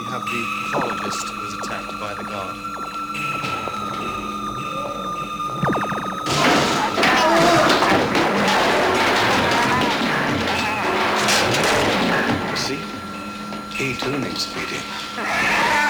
have the pathologist who was attacked by the guard. See? He too needs feeding.